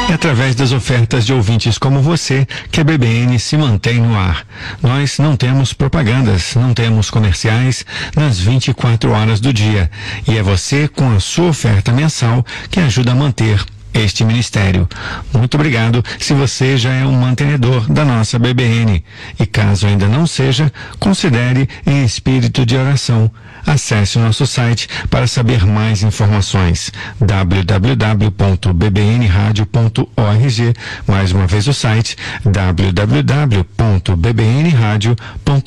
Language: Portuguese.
É através das ofertas de ouvintes como você que a BBN se mantém no ar. Nós não temos propagandas, não temos comerciais nas 24 horas do dia. E é você, com a sua oferta mensal, que ajuda a manter este ministério. Muito obrigado se você já é um mantenedor da nossa BBN. E caso ainda não seja, considere em espírito de oração. Acesse o nosso site para saber mais informações. www.bbnradio.org. Mais uma vez o site www.bbnradio.org.